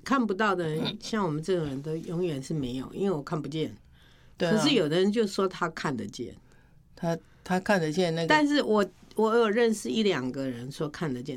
看不到的人，像我们这种人都永远是没有，因为我看不见。 对啊， 可是有的人就说他看得见， 他看得见那个， 但是我有认识1-2个人说看得见，